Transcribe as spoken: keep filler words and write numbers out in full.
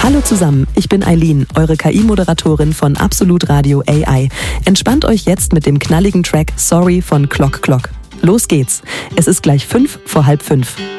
Hallo zusammen, ich bin Eileen, eure K I-Moderatorin von Absolut Radio A I. Entspannt euch jetzt mit dem knalligen Track Sorry von Clock Clock. Los geht's. Es ist gleich fünf vor halb fünf.